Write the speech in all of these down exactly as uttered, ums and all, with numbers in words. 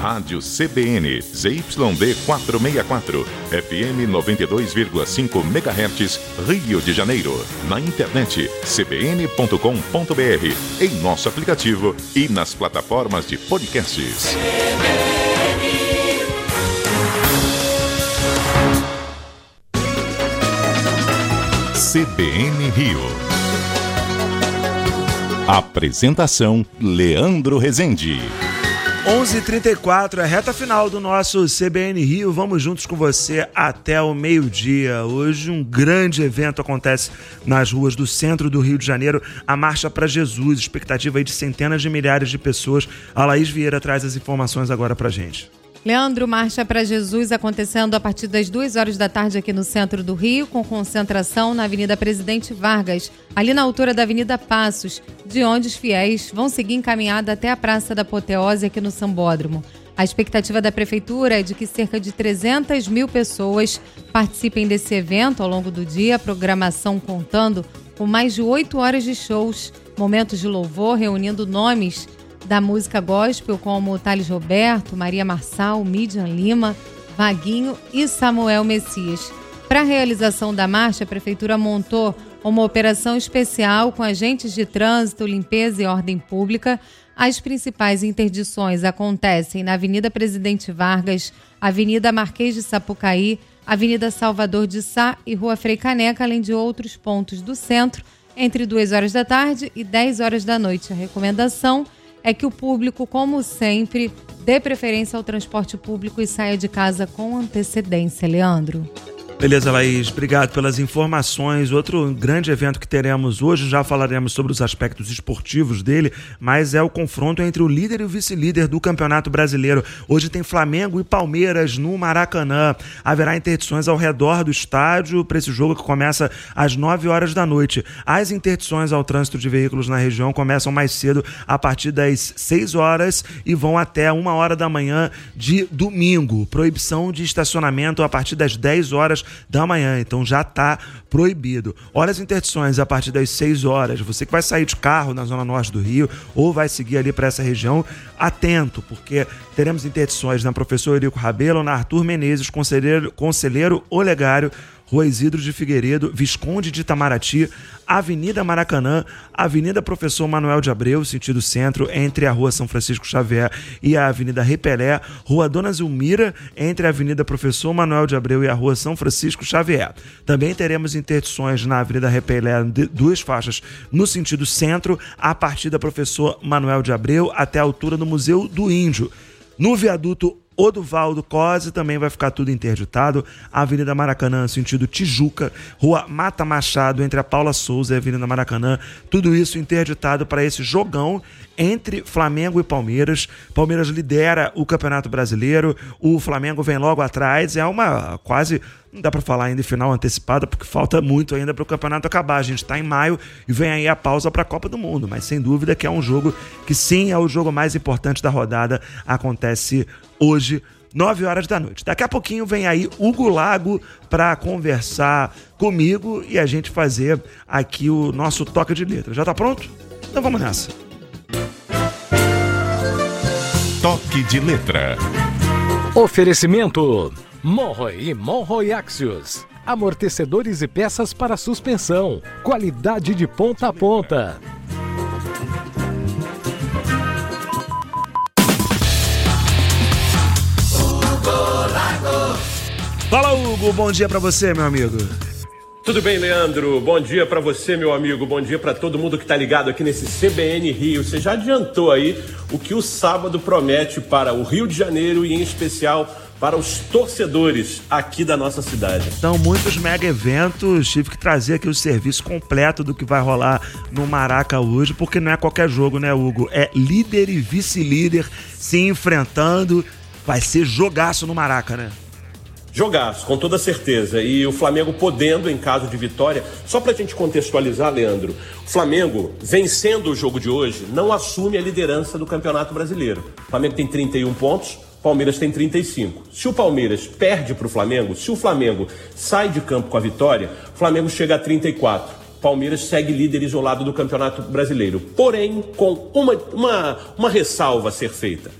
Rádio C B N, Z Y D quatrocentos e sessenta e quatro, F M noventa e dois vírgula cinco megahertz, Rio de Janeiro. Na internet, c b n ponto com ponto b r, em nosso aplicativo e nas plataformas de podcasts. C B N Rio. Apresentação: Leandro Rezende. onze e trinta e quatro, é a reta final do nosso C B N Rio. Vamos juntos com você até o meio-dia. Hoje um grande evento acontece nas ruas do centro do Rio de Janeiro, a Marcha para Jesus, expectativa aí de centenas de milhares de pessoas. A Laís Vieira traz as informações agora pra gente. Leandro, Marcha para Jesus acontecendo a partir das duas horas da tarde aqui no centro do Rio, com concentração na Avenida Presidente Vargas, ali na altura da Avenida Passos, de onde os fiéis vão seguir encaminhada até a Praça da Apoteose aqui no Sambódromo. A expectativa da Prefeitura é de que cerca de trezentas mil pessoas participem desse evento ao longo do dia, a programação contando com mais de oito horas de shows, momentos de louvor reunindo nomes da música gospel como Thales Roberto, Maria Marçal, Midian Lima, Vaguinho e Samuel Messias. Para a realização da marcha, a Prefeitura montou uma operação especial com agentes de trânsito, limpeza e ordem pública. As principais interdições acontecem na Avenida Presidente Vargas, Avenida Marquês de Sapucaí, Avenida Salvador de Sá e Rua Frei Caneca, além de outros pontos do centro, entre duas horas da tarde e dez horas da noite. A recomendação é que o público, como sempre, dê preferência ao transporte público e saia de casa com antecedência. Leandro. Beleza, Laís. Obrigado pelas informações. Outro grande evento que teremos hoje, já falaremos sobre os aspectos esportivos dele, mas é o confronto entre o líder e o vice-líder do Campeonato Brasileiro. Hoje tem Flamengo e Palmeiras no Maracanã. Haverá interdições ao redor do estádio para esse jogo que começa às nove horas da noite. As interdições ao trânsito de veículos na região começam mais cedo, a partir das seis horas e vão até uma hora da manhã de domingo. Proibição de estacionamento a partir das dez horas da manhã, então já está proibido. Olha as interdições a partir das seis horas. Você que vai sair de carro na zona norte do Rio ou vai seguir ali para essa região, atento, porque teremos interdições na Professor Eurico Rabelo, na Arthur Menezes, Conselheiro, Conselheiro Olegário, Rua Isidro de Figueiredo, Visconde de Itamaraty, Avenida Maracanã, Avenida Professor Manuel de Abreu, sentido centro, entre a Rua São Francisco Xavier e a Avenida Repelé, Rua Dona Zulmira, entre a Avenida Professor Manuel de Abreu e a Rua São Francisco Xavier. Também teremos interdições na Avenida Repelé, de duas faixas no sentido centro, a partir da Professor Manuel de Abreu até a altura do Museu do Índio. No viaduto Oduvaldo Cosi também vai ficar tudo interditado. Avenida Maracanã, sentido Tijuca, Rua Mata Machado, entre a Paula Souza e a Avenida Maracanã, tudo isso interditado para esse jogão entre Flamengo e Palmeiras. Palmeiras lidera o Campeonato Brasileiro, o Flamengo vem logo atrás, é uma quase, não dá para falar ainda em final antecipada, porque falta muito ainda para o campeonato acabar. A gente está em maio e vem aí a pausa para a Copa do Mundo, mas sem dúvida que é um jogo que sim, é o jogo mais importante da rodada, acontece hoje, nove horas da noite. Daqui a pouquinho vem aí Hugo Lago para conversar comigo e a gente fazer aqui o nosso toque de letra. Já tá pronto? Então vamos nessa. Toque de letra. Oferecimento: Monroe e Monroe Axios. Amortecedores e peças para suspensão. Qualidade de ponta a ponta. Fala, Hugo, bom dia pra você, meu amigo. Tudo bem, Leandro? Bom dia pra você, meu amigo. Bom dia pra todo mundo que tá ligado aqui nesse C B N Rio. Você já adiantou aí o que o sábado promete para o Rio de Janeiro e, em especial, para os torcedores aqui da nossa cidade. Então, muitos mega eventos, tive que trazer aqui o serviço completo do que vai rolar no Maraca hoje, porque não é qualquer jogo, né, Hugo? É líder e vice-líder se enfrentando. Vai ser jogaço no Maraca, né? Jogaço, com toda certeza. E o Flamengo podendo, em caso de vitória, só pra gente contextualizar, Leandro, o Flamengo, vencendo o jogo de hoje, não assume a liderança do Campeonato Brasileiro. O Flamengo tem trinta e um pontos, o Palmeiras tem trinta e cinco. Se o Palmeiras perde pro Flamengo, se o Flamengo sai de campo com a vitória, o Flamengo chega a trinta e quatro. O Palmeiras segue líder isolado do Campeonato Brasileiro. Porém, com uma, uma, uma ressalva a ser feita.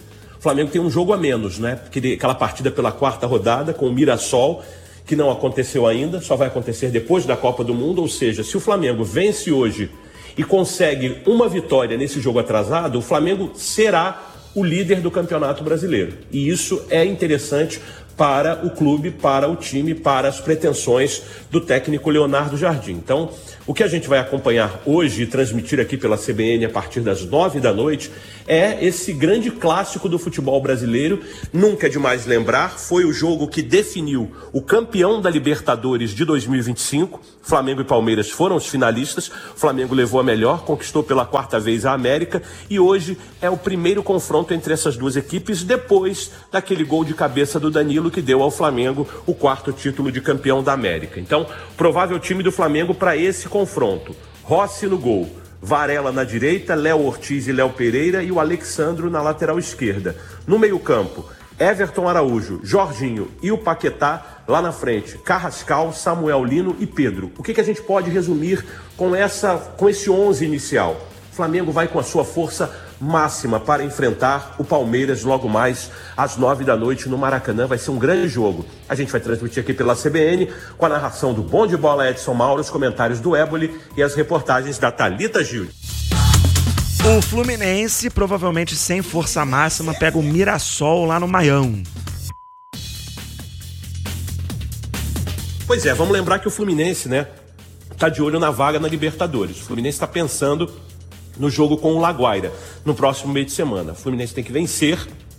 Flamengo tem um jogo a menos, né? Aquela partida pela quarta rodada com o Mirassol, que não aconteceu ainda, só vai acontecer depois da Copa do Mundo. Ou seja, se o Flamengo vence hoje e consegue uma vitória nesse jogo atrasado, o Flamengo será o líder do Campeonato Brasileiro. E isso é interessante para o clube, para o time, para as pretensões do técnico Leonardo Jardim. Então, o que a gente vai acompanhar hoje e transmitir aqui pela C B N a partir das nove da noite é esse grande clássico do futebol brasileiro. Nunca é demais lembrar, foi o jogo que definiu o campeão da Libertadores de dois mil e vinte e cinco. Flamengo e Palmeiras foram os finalistas. O Flamengo levou a melhor, conquistou pela quarta vez a América e hoje é o primeiro confronto entre essas duas equipes depois daquele gol de cabeça do Danilo que deu ao Flamengo o quarto título de campeão da América. Então, provável time do Flamengo para esse confronto: Rossi no gol, Varela na direita, Léo Ortiz e Léo Pereira e o Alexandro na lateral esquerda. No meio-campo, Everton Araújo, Jorginho e o Paquetá lá na frente, Carrascal, Samuel Lino e Pedro. O que, que a gente pode resumir com, essa, com esse onze inicial? O Flamengo vai com a sua força máxima para enfrentar o Palmeiras logo mais às nove da noite no Maracanã. Vai ser um grande jogo. A gente vai transmitir aqui pela C B N com a narração do Bom de Bola Edson Mauro, os comentários do Éboli e as reportagens da Thalita Gil. O Fluminense, provavelmente sem força máxima, pega o Mirassol lá no Maião. Pois é, vamos lembrar que o Fluminense, né, tá de olho na vaga na Libertadores. O Fluminense está pensando no jogo com o Laguaira no próximo meio de semana. O Fluminense tem que vencer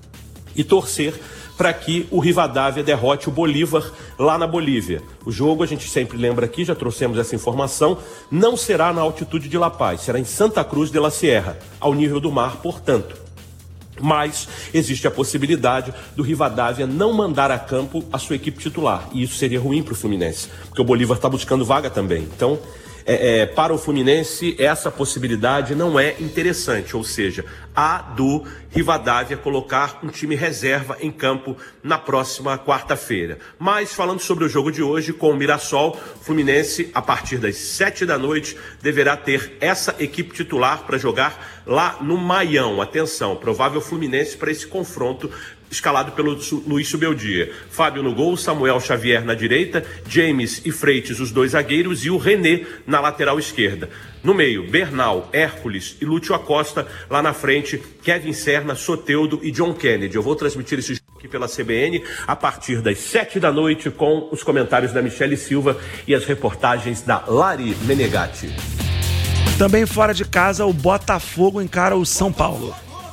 e torcer para que o Rivadavia derrote o Bolívar lá na Bolívia. O jogo, a gente sempre lembra aqui, já trouxemos essa informação, não será na altitude de La Paz, será em Santa Cruz de la Sierra, ao nível do mar, portanto. Mas existe a possibilidade do Rivadavia não mandar a campo a sua equipe titular, e isso seria ruim para o Fluminense, porque o Bolívar está buscando vaga também. Então, É, é, para o Fluminense, essa possibilidade não é interessante, ou seja, a do Rivadavia colocar um time reserva em campo na próxima quarta-feira. Mas falando sobre o jogo de hoje com o Mirassol, o Fluminense, a partir das sete da noite, deverá ter essa equipe titular para jogar lá no Maião. Atenção, provável Fluminense para esse confronto escalado pelo Luiz Subeldia. Fábio no gol, Samuel Xavier na direita, James e Freitas, os dois zagueiros, e o René na lateral esquerda. No meio, Bernal, Hércules e Lúcio Acosta. Lá na frente, Kevin Serna, Soteldo e John Kennedy. Eu vou transmitir esse jogo aqui pela C B N a partir das sete da noite com os comentários da Michele Silva e as reportagens da Lari Menegatti. Também fora de casa, o Botafogo encara o São Paulo.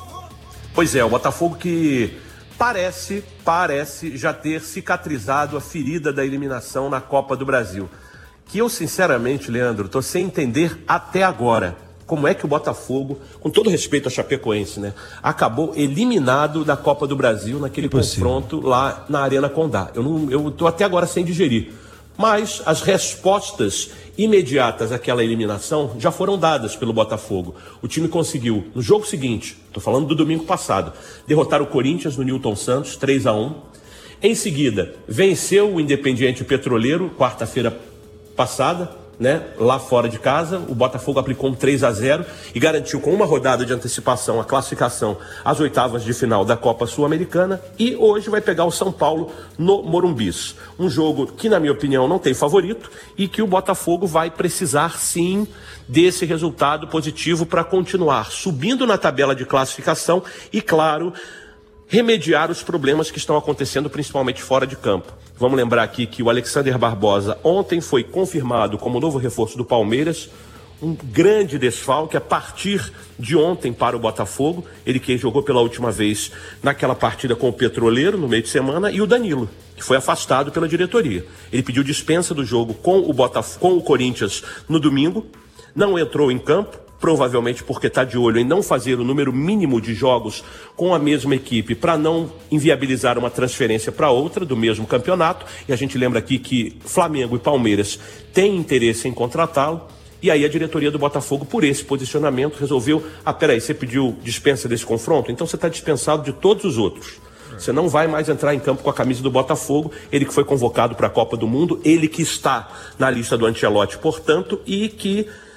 Pois é, o Botafogo que Parece, parece já ter cicatrizado a ferida da eliminação na Copa do Brasil. Que eu, sinceramente, Leandro, estou sem entender até agora como é que o Botafogo, com todo respeito a Chapecoense, né, acabou eliminado da Copa do Brasil naquele Impossível. confronto lá na Arena Condá. Eu não, eu estou até agora sem digerir. Mas as respostas imediatas àquela eliminação já foram dadas pelo Botafogo. O time conseguiu, no jogo seguinte, estou falando do domingo passado, derrotar o Corinthians no Newton Santos, três a um. Em seguida, venceu o Independiente Petroleiro, quarta-feira passada, né, lá fora de casa. O Botafogo aplicou um três a zero e garantiu com uma rodada de antecipação a classificação às oitavas de final da Copa Sul-Americana, e hoje vai pegar o São Paulo no Morumbis. Um jogo que, na minha opinião, não tem favorito e que o Botafogo vai precisar sim desse resultado positivo para continuar subindo na tabela de classificação e, claro, remediar os problemas que estão acontecendo principalmente fora de campo. Vamos lembrar aqui que o Alexander Barbosa ontem foi confirmado como novo reforço do Palmeiras, um grande desfalque a partir de ontem para o Botafogo, ele que jogou pela última vez naquela partida com o Petroleiro no meio de semana, e o Danilo, que foi afastado pela diretoria. Ele pediu dispensa do jogo com o, Botaf- com o Corinthians no domingo, não entrou em campo, provavelmente porque está de olho em não fazer o número mínimo de jogos com a mesma equipe para não inviabilizar uma transferência para outra do mesmo campeonato. E a gente lembra aqui que Flamengo e Palmeiras têm interesse em contratá-lo. E aí a diretoria do Botafogo, por esse posicionamento, resolveu: ah, peraí, você pediu dispensa desse confronto? Então você está dispensado de todos os outros. Você não vai mais entrar em campo com a camisa do Botafogo, ele que foi convocado para a Copa do Mundo, ele que está na lista do Ancelotti, portanto, e que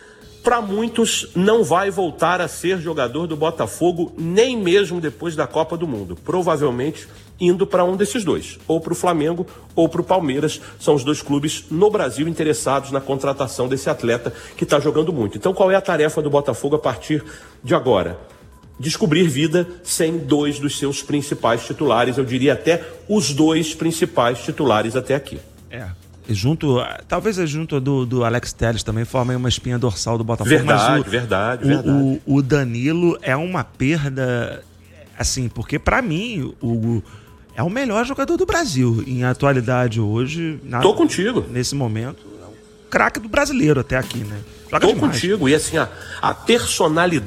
para muitos não vai voltar a ser jogador do Botafogo nem mesmo depois da Copa do Mundo. Provavelmente indo para um desses dois, ou para o Flamengo ou para o Palmeiras. São os dois clubes no Brasil interessados na contratação desse atleta que está jogando muito. Então qual é a tarefa do Botafogo a partir de agora? Descobrir vida sem dois dos seus principais titulares, eu diria até os dois principais titulares até aqui. É. E junto, talvez junto do, do Alex Telles também formem uma espinha dorsal do Botafogo. Verdade, mas o, verdade, o, verdade. O, o Danilo é uma perda, assim, porque pra mim o, é o melhor jogador do Brasil em atualidade hoje. Na, Tô contigo. Nesse momento, é o craque do brasileiro até aqui, né? Joga Tô demais. contigo. E assim, a, a personalidade